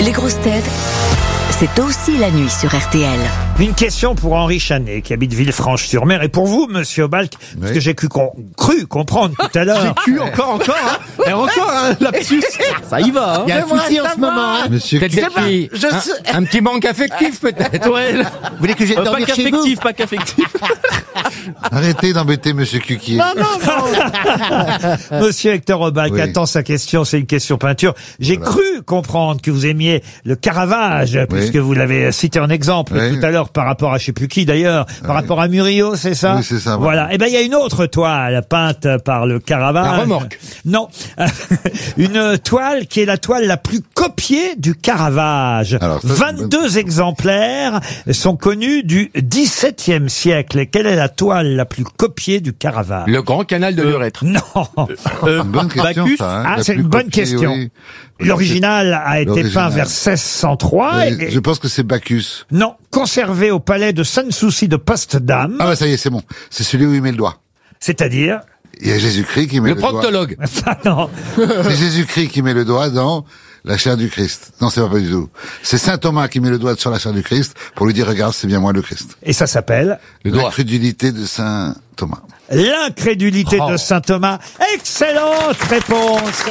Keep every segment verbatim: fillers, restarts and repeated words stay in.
Les grosses têtes, c'est aussi la nuit sur R T L. Une question pour Henri Chanet, qui habite Villefranche-sur-Mer. Et pour vous, monsieur Balk, oui. Parce que j'ai cru, com- cru comprendre tout à l'heure. J'ai cru encore, encore, hein. Et encore, hein, lapsus. Ça y va, hein. Il y a un souci en ce moment, hein. Monsieur Peut-être Kiki. je un, sais- un petit manque affectif, peut-être. Ouais. Vous voulez que j'aille Euh, pas dormir chez vous? qu'affectif, pas qu'affectif. Arrêtez d'embêter Monsieur Cuquier. Non, non, non. Monsieur Hector Balk Oui. attend sa question, c'est une question peinture. J'ai Voilà. cru comprendre que vous aimiez le Caravage, puisque vous l'avez cité en exemple Oui. tout à l'heure par rapport à je sais plus qui d'ailleurs, par Oui. rapport à Murillo, c'est ça? Oui, c'est ça, Voilà. voilà. Et ben il y a une autre toile peinte par le Caravage. La remorque. Non, une toile qui est la toile la plus copiée du Caravage. Alors, ça, c'est une bonne vingt-deux question. exemplaires sont connus du dix-septième siècle. Et quelle est la toile la plus copiée du Caravage? Le grand canal de l'urètre. Non. Euh, Une bonne question, Bacchus. ça. Hein, Ah, la c'est plus une bonne copiée, question. oui. L'original a été L'original. peint vers seize cent trois. Oui, et- Je pense que c'est Bacchus. Non, conservé au palais de Sanssouci de Potsdam. Ah bah ça y est, c'est bon. C'est celui où il met le doigt. C'est-à-dire Il y a Jésus-Christ qui met Le le, doigt. proctologue. Ah non. C'est Jésus-Christ qui met le doigt dans la chair du Christ. Non, c'est pas, pas du tout. C'est saint Thomas qui met le doigt sur la chair du Christ pour lui dire, regarde, c'est bien moi le Christ. Et ça s'appelle Le doigt. L'incrédulité de saint Thomas. L'incrédulité Oh. de saint Thomas. Excellente réponse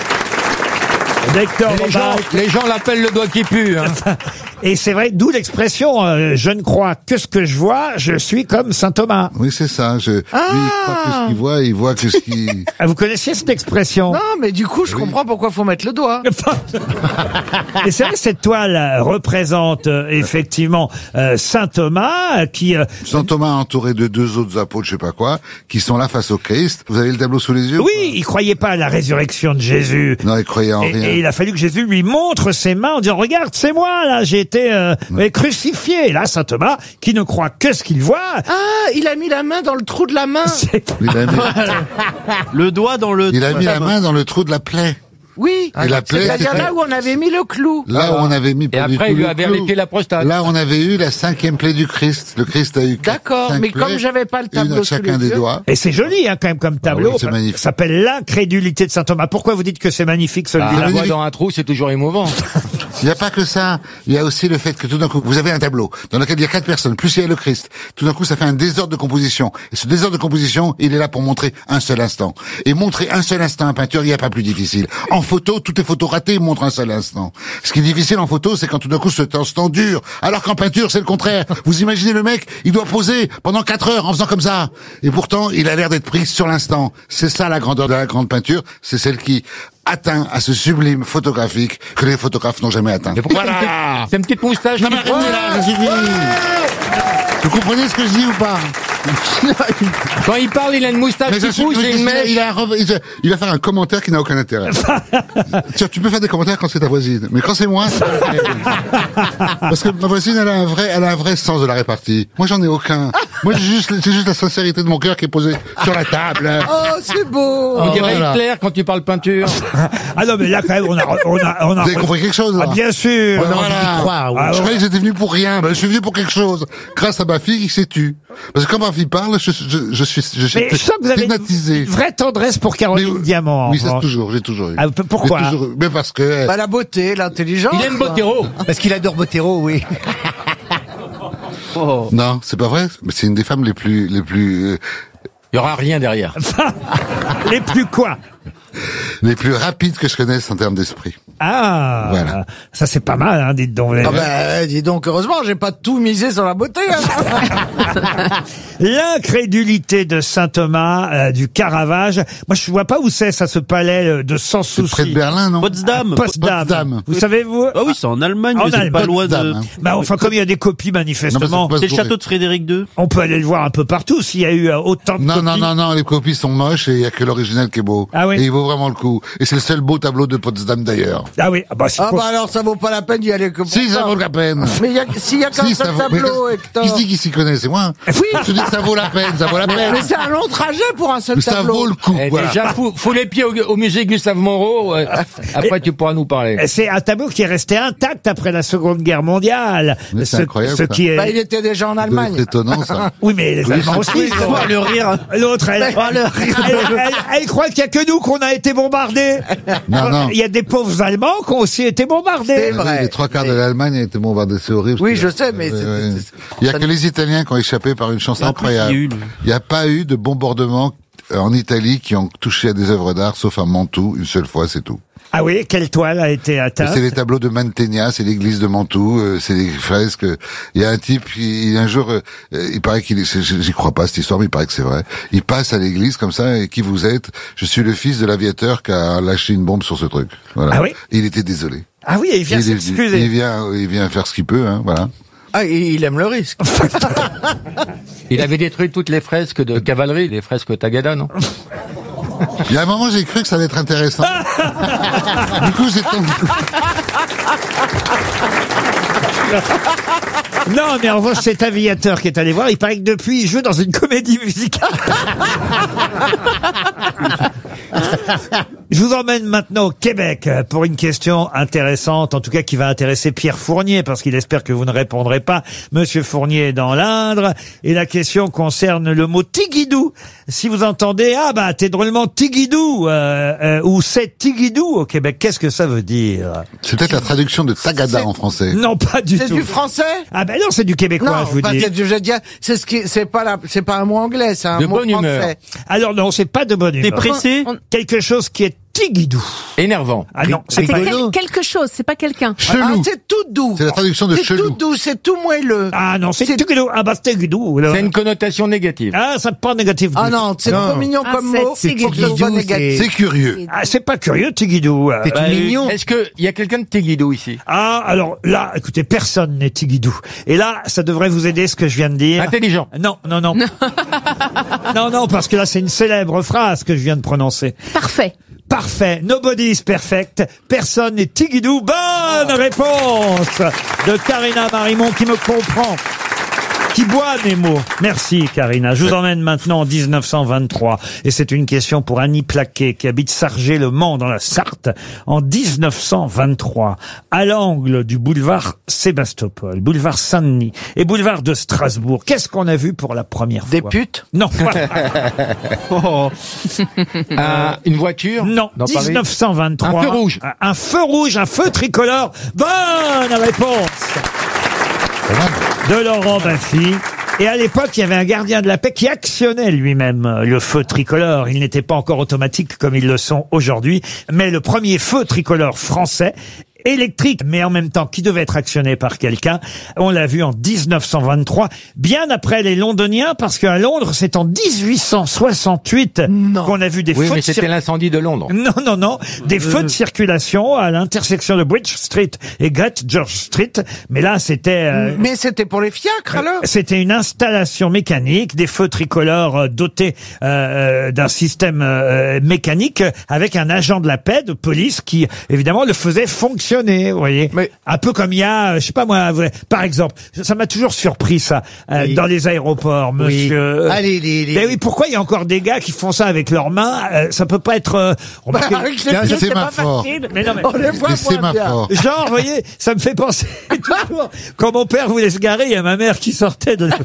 d'Hector Les gens, Balk. les gens l'appellent le doigt qui pue, hein. Et c'est vrai, d'où l'expression euh, je ne crois que ce que je vois, je suis comme saint Thomas. Oui, c'est ça. Je, Lui, il croit que ce qu'il voit, il voit que ce qu'il... Ah, vous connaissiez cette expression? Non, mais du coup, je comprends pourquoi faut mettre le doigt. Et c'est vrai, cette toile euh, représente euh, effectivement euh, saint Thomas euh, qui euh, Saint Thomas entouré de deux autres apôtres, je sais pas quoi, qui sont là face au Christ. Vous avez le tableau sous les yeux? ou oui, il croyait pas à la résurrection de Jésus. pas Non, il croyait en Et, rien. et il a fallu que Jésus lui montre ses mains en disant regarde, c'est moi là, j'ai été euh, mais crucifié. Et là, saint Thomas, qui ne croit que ce qu'il voit, Ah, il a mis la main dans le trou de la main. c'est- Il a mis, Le doigt dans le... il a mis la main dans le trou de la plaie. Oui. Et la plaie, C'est-à-dire c'était- là où on avait mis le clou. Là où on avait mis Et pas du après, tout il lui le avait clou. arrêté la prostate. Là, on avait eu la cinquième plaie du Christ. Le Christ a eu quatre- D'accord, cinq mais plaies, comme j'avais pas le une tableau à sous chacun les des yeux. doigts. et c'est joli hein, quand même comme tableau. Ah oui, c'est magnifique. Ça s'appelle l'incrédulité de saint Thomas. Pourquoi vous dites que c'est magnifique Ah, celui-là? la voix magnifique. dans un trou, c'est toujours émouvant. Il n'y a pas que ça. Il y a aussi le fait que tout d'un coup, vous avez un tableau dans lequel il y a quatre personnes, plus il y a le Christ. Tout d'un coup, ça fait un désordre de composition. Et ce désordre de composition, il est là pour montrer un seul instant. Et montrer un seul instant en peinture, il n'y a pas plus difficile. En photo, toutes les photos ratées montrent un seul instant. Ce qui est difficile en photo, c'est quand tout d'un coup, cet instant dure. Alors qu'en peinture, c'est le contraire. Vous imaginez le mec, il doit poser pendant quatre heures en faisant comme ça. Et pourtant, il a l'air d'être pris sur l'instant. C'est ça la grandeur de la grande peinture. C'est celle qui atteint à ce sublime photographique que les photographes n'ont jamais atteint. Mais pourquoi Voilà. c'est une petite moustache Non, qui mais arrêtez là, je suis fini. Vous comprenez ce que je dis ou pas? Quand il parle, il a une moustache Mais je qui suis- pousse mais et une il, a, mèche. il, a, il, a, il va faire un commentaire qui n'a aucun intérêt. Tiens, tu peux faire des commentaires quand c'est ta voisine, mais quand c'est moi, c'est pas la peine. Parce que ma voisine, elle a un vrai, elle a un vrai sens de la répartie. Moi, j'en ai aucun. Moi, j'ai juste, c'est juste la sincérité de mon cœur qui est posée sur la table. Oh, c'est beau. On dirait voilà. Hitler quand tu parles peinture. Ah non mais là quand même on a on a on a Vous avez compris quelque chose, là? Ah, bien sûr. Voilà. d'y croire, oui. Ah, Je ouais. croyais que j'étais venu pour rien. Ben, je suis venu pour quelque chose. Grâce à ma fille qui s'est tue. Parce que quand ma fille parle, je, je, je suis, je suis Mais je sens que vous avez une stigmatisé. vraie tendresse pour Mais, Caroline euh, Diamant. Oui, ça en- toujours, j'ai toujours eu. Ah, p- pourquoi J'ai toujours eu. Mais parce que... Bah, la beauté, l'intelligence. Il aime Bottero. Parce qu'il adore Bottero, oui. Oh. Non, c'est pas vrai. Mais c'est une des femmes les plus, les plus, euh, Il y aura rien derrière. Les plus quoi? les plus rapides que je connaisse en termes d'esprit. Ah, Voilà. ça c'est pas mal, hein, dites donc. Ah bah, dis donc, heureusement, j'ai pas tout misé sur la beauté. Hein. L'incrédulité de saint Thomas euh, du Caravage. Moi, je vois pas où c'est ça, ce palais euh, de sans C'est près de souci. Berlin, non? Potsdam. Potsdam. Potsdam. Vous savez vous? Ah oui, c'est en Allemagne, En mais c'est Allemagne, pas loin Potsdam, de... hein. Bah enfin, comme il y a des copies manifestement, Non, mais C'est le château de Frédéric deux. on peut aller le voir un peu partout s'il y a eu euh, autant de Non, copies. non, non, non, les copies sont moches et il y a que l'original qui est beau. Ah oui. Et il vaut vraiment le coup. Et c'est le seul beau tableau de Potsdam d'ailleurs. Ah oui, ah bah, c'est Ah pour- bah alors, ça vaut pas la peine d'y aller que pour Si, ça vaut la peine. Mais il y a, s'il y a qu'un Si, seul ça vaut- mais tableau, Qui Hector. dit qui s'y connaît? C'est moi. Oui. Je dis que ça vaut la peine, ça vaut la peine. Mais c'est un long trajet pour un seul Mais ça tableau. vaut le coup. Eh, Voilà. Déjà, fous, fous les pieds au, au musée Gustave Moreau. euh, après, tu pourras nous parler. C'est un tableau qui est resté intact après la Seconde Guerre mondiale. Mais c'est Ce- incroyable, Ce ça. qui est... Bah, il était déjà en C'est Allemagne. étonnant, ça. Oui, mais les Allemands aussi. Oh, le rire. L'autre, elle, Oh, le rire. elle, elle- elle croit qu'il y a que nous qu'on a été bombardés. Non, non. Il y a des pauvres Allemands qui ont aussi été bombardés. C'est Oui, vrai. les trois quarts de l'Allemagne a été bombardée, c'est horrible. Oui, C'est- je sais, mais Ouais, c'est- ouais. c'est- Il y a ça que ne- les Italiens qui ont échappé par une chance En plus, il y a incroyable. eu le- Il n'y a pas eu de bombardement en Italie qui ont touché à des œuvres d'art, sauf à Mantoue, une seule fois, c'est tout. Ah oui, quelle toile a été atteinte? C'est les tableaux de Mantegna, c'est l'église de Mantoue, euh, c'est des fresques. Il y a un type qui, un jour, euh, il paraît qu'il est, j'y crois pas cette histoire, mais il paraît que c'est vrai. Il passe à l'église comme ça, et qui vous êtes? Je suis le fils de l'aviateur qui a lâché une bombe sur ce truc. Voilà. Ah oui? Il était désolé. Ah oui, il vient il, s'excuser. il vient, il vient faire ce qu'il peut, hein, voilà. Ah, il il aime le risque. Il avait détruit toutes les fresques de cavalerie, les fresques Tagada, non? Il y a un moment, j'ai cru que ça allait être intéressant. Du coup, j'ai tombé. Non, mais en revanche, cet aviateur qui est allé voir, il paraît que depuis, il joue dans une comédie musicale. Je vous emmène maintenant au Québec pour une question intéressante, en tout cas qui va intéresser Pierre Fournier, parce qu'il espère que vous ne répondrez pas. Monsieur Fournier est dans l'Indre, et la question concerne le mot tigidou. Si vous entendez, ah bah t'es drôlement tigidou, euh, euh, ou c'est tigidou au Québec, qu'est-ce que ça veut dire? C'est peut-être la traduction de Tagada en français. Non, pas du C'est tout. du français? Ah ben non, c'est du québécois, Non, je vous parce dis. que je veux dire, c'est ce qui, c'est pas la, c'est pas un mot anglais, c'est un De mot bonne humeur. français. Alors non, c'est pas de bonne T'es humeur. pressé? Quelque chose qui est tigidou. Énervant. Ah non, c'est C'est pas... quel- quelque chose, c'est pas quelqu'un. Ah, Chelou. c'est tout doux. C'est la traduction de C'est chelou. tout doux, c'est tout moelleux. Ah non, c'est C'est- tigidou. Ah bah c'est tigidou. là. C'est une connotation négative. Ah, ça pas négatif. Ah du tout. non, c'est trop mignon Ah, comme c'est mot. Il faut que ce tigidou, soit c'est- négatif. C'est curieux. Ah, c'est pas curieux, tigidou. Euh, Bah, mignon. Est-ce que il y a quelqu'un de Tigidou ici? Ah, alors là, écoutez, personne n'est tigidou. Et là, ça devrait vous aider ce que je viens de dire. Intelligent. Non, non, non. non, non, parce que là, c'est une célèbre phrase que je viens de prononcer. Parfait. Parfait. Nobody is perfect. Personne n'est tigidou. Bonne réponse de Karina Marimon qui me comprend. Qui boit mes mots. Merci, Karina. Je vous emmène maintenant en dix-neuf cent vingt-trois. Et c'est une question pour Annie Plaquet, qui habite Sargé-le-Mans, dans la Sarthe. En dix-neuf cent vingt-trois, à l'angle du boulevard Sébastopol, boulevard Saint-Denis et boulevard de Strasbourg, qu'est-ce qu'on a vu pour la première Des fois? putes? Non. Oh. Un- une voiture? Non, Dans Paris dix-neuf cent vingt-trois. Un feu rouge. Un, un feu rouge, un feu tricolore. Bonne réponse de Laurent Baffy. Et à l'époque, il y avait un gardien de la paix qui actionnait lui-même euh, le feu tricolore. Il n'était pas encore automatique comme ils le sont aujourd'hui, mais le premier feu tricolore français, électrique, mais en même temps qui devait être actionné par quelqu'un. On l'a vu en dix-neuf cent vingt-trois, bien après les Londoniens, parce qu'à Londres, c'est en dix-huit cent soixante-huit Non. qu'on a vu des Oui, feux mais de c'était cir- l'incendie de Londres. non, non, non. Des feux de circulation à l'intersection de Bridge Street et Great George Street. Mais là, c'était... euh, Mais c'était pour les fiacres, alors? C'était une installation mécanique, des feux tricolores euh, dotés euh, euh, d'un système euh, mécanique euh, avec un agent de la paix, de police, qui évidemment le faisait fonctionner, vous voyez. Mais- Un peu comme il y a, euh, je sais pas moi, vous- par exemple, ça m'a toujours surpris ça, euh, Oui. dans les aéroports, monsieur. Ah, les- les- les- Mais oui, pourquoi il y a encore des gars qui font ça avec leurs mains? Euh, ça peut pas être... euh, remarquez- Avec les C'est un pieds, c'est pas sémaphore. facile. Mais non, mais- On les voit Les moins bien. sémaphores. Genre, vous voyez, ça me fait penser toujours, quand mon père voulait se garer, il y a ma mère qui sortait de la,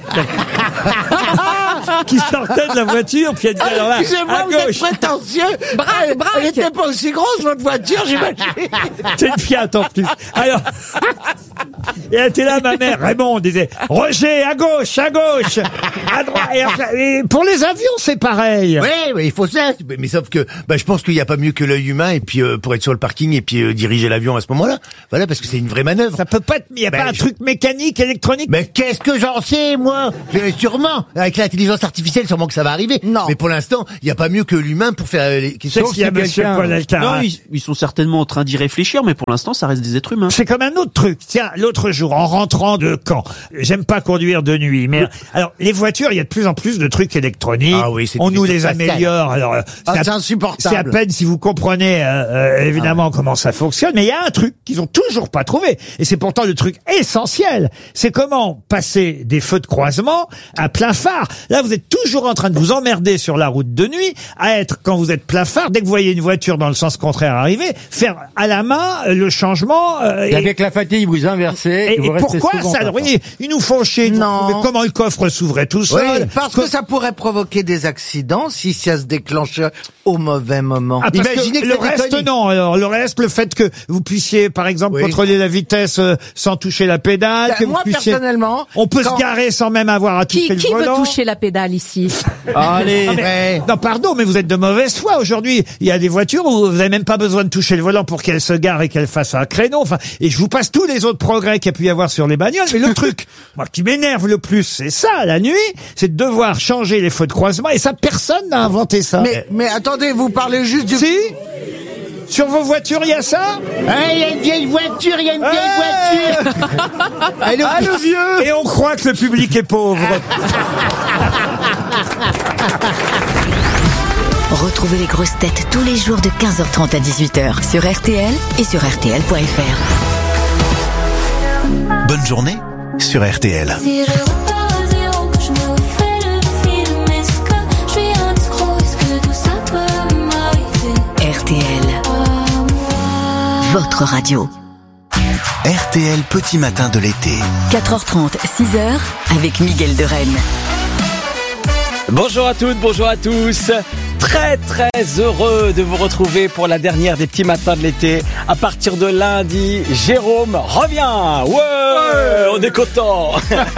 qui sortait de la voiture, puis elle disait, alors là, Excusez-moi, à vous êtes gauche, prétentieux. Braque, Elle- braque. Elle n'était pas aussi grosse, votre voiture, j'imagine. c'est une Fiat en plus. Alors, et elle était là, ma mère, Raymond, disait, Roger, à gauche, à gauche, à droite, et, enfin, et pour les avions, c'est pareil. Ouais, ouais, il faut ça. Mais, mais sauf que, bah, je pense qu'il n'y a pas mieux que l'œil humain et puis euh, pour être sur le parking et puis euh, diriger l'avion à ce moment-là. Voilà, parce que c'est une vraie manœuvre. Ça peut pas être, il y a Ben, pas un je- truc mécanique, électronique. Mais qu'est-ce que j'en sais, moi Je- Sûrement, avec l'intelligence artificielle, sûrement que ça va arriver. Non. Mais pour l'instant, il n'y a pas mieux que l'humain pour faire euh, les C'est questions. ce qu'il y a, si monsieur quelqu'un- Paul Alcarat. Non, ils, ils sont certainement en train d'y réfléchir, mais pour l'instant, ça reste des êtres humains. C'est comme un autre truc. Tiens, l'autre jour, en rentrant de Caen, j'aime pas conduire de nuit, mais alors les voitures, il y a de plus en plus de trucs électroniques. Ah oui, c'est on du nous vaisseau les spatial. améliore. Alors, euh, Ah, c'est c'est à- insupportable. c'est à peine si vous comprenez euh, euh, évidemment comment ça fonctionne, mais il y a un truc qu'ils ont toujours pas trouvé, et c'est pourtant le truc essentiel. C'est comment passer des feux de croisement à plein phare. Là, vous êtes toujours en train de vous emmerder sur la route de nuit à être, quand vous êtes plein phare, dès que vous voyez une voiture dans le sens contraire arriver, faire à la main euh, le changement. euh, Et et- avec la fatigue, vous inversez. coincé. Et, et vous et restez pourquoi souvent ça comme oui, ils nous font chier. ils nous Non. trouvent comment le coffre s'ouvrait tout Oui, seul. parce que ça pourrait provoquer des accidents si ça se déclenchait au mauvais moment. Ah, parce Imaginez que que, le c'était reste Tony. non. Alors le reste, le fait que vous puissiez, par exemple, Oui. contrôler la vitesse euh, sans toucher la pédale, Bah, que vous moi, puissiez. personnellement, On peut quand- se garer sans même avoir à toucher Qui, le qui veut volant. toucher la pédale ici? Allez. Non, mais- non, pardon, mais vous êtes de mauvaise foi. Aujourd'hui, il y a des voitures où vous n'avez même pas besoin de toucher le volant pour qu'elles se garent et qu'elles fassent un créneau. Enfin, et je vous passe tous les autres progrès qu'il y a pu y avoir sur les bagnoles. Mais le truc, moi, qui m'énerve le plus, c'est ça, la nuit, c'est de devoir changer les feux de croisement. Et ça, personne n'a inventé ça. Mais, mais attendez, vous parlez juste du... Si? Sur vos voitures, il y a ça? Ah, il y a une vieille voiture, il y a une vieille voiture. Ah, le vieux. Et on croit que le public est pauvre. Retrouvez les grosses têtes tous les jours de quinze heures trente à dix-huit heures sur R T L et sur R T L point F R. Bonne journée sur R T L. Si je repars à zéro, que je me refais le film, est-ce que je suis un escroc, est-ce que tout ça peut m'arriver R T L, à moi? votre radio. R T L Petit Matin de l'été. quatre heures trente, six heures avec Miguel de Rennes. Bonjour à toutes, bonjour à tous. Très très heureux de vous retrouver pour la dernière des petits matins de l'été. À partir de lundi, Jérôme revient. Ouais, ouais, on est content.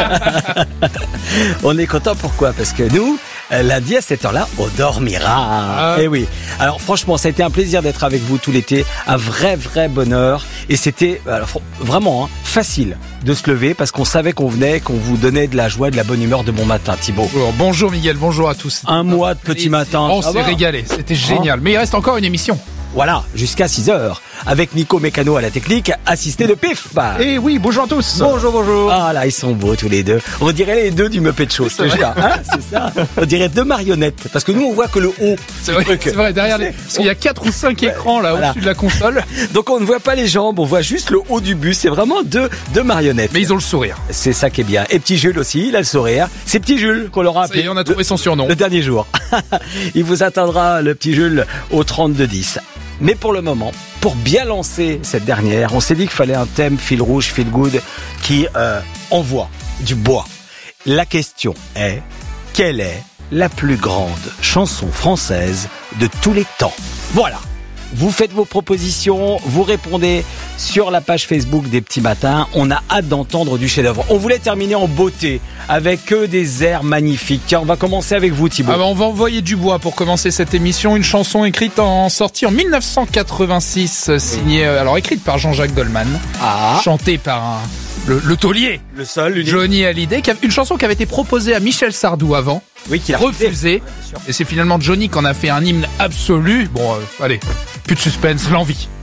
On est content pourquoi? Parce que nous, lundi à cette heure-là, on dormira. Eh oui. Alors franchement, ça a été un plaisir d'être avec vous tout l'été, un vrai vrai bonheur. Et c'était alors, vraiment hein, facile de se lever parce qu'on savait qu'on venait, qu'on vous donnait de la joie, de la bonne humeur de bon matin, Thibaut. Bonjour, bonjour Miguel, bonjour à tous. Un mois de petit matin. On ça s'est va régalé, c'était génial. Mais il reste encore une émission. Voilà, jusqu'à six heures, avec Nico Mécano à la technique, assisté de Pif. Et oui, bonjour à tous. Bonjour, bonjour. Ah là, ils sont beaux tous les deux. On dirait les deux du Muppet Show, c'est ça, hein, c'est ça. On dirait deux marionnettes, parce que nous on voit que le haut. C'est vrai, c'est vrai, derrière les... Parce qu'il y a quatre ou cinq écrans là, voilà, au-dessus de la console. Donc on ne voit pas les jambes, on voit juste le haut du bus, c'est vraiment deux, deux marionnettes. Mais ils ont le sourire. C'est ça qui est bien. Et petit Jules aussi, il a le sourire. C'est petit Jules qu'on l'aura appelé. Ça y est, on a trouvé son surnom. Le dernier jour. Il vous attendra, le petit Jules, au trente-deux dix. Mais pour le moment, pour bien lancer cette dernière, on s'est dit qu'il fallait un thème fil rouge, fil good, qui euh, envoie du bois. La question est, quelle est la plus grande chanson française de tous les temps? Voilà. Vous faites vos propositions, vous répondez sur la page Facebook des Petits Matins. On a hâte d'entendre du chef-d'œuvre. On voulait terminer en beauté avec que des airs magnifiques. Tiens, on va commencer avec vous, Thibaut. Ah bah on va envoyer du bois pour commencer cette émission. Une chanson écrite en sortie en mille neuf cent quatre-vingt-six, signée alors écrite par Jean-Jacques Goldman, ah. chantée par un, le, le taulier, le seul, l'unique. Johnny Hallyday, qui a, une chanson qui avait été proposée à Michel Sardou avant. Oui, qu'il a refusé. Et c'est finalement Johnny qui en a fait un hymne absolu. Bon, euh, allez, plus de suspense, l'envie.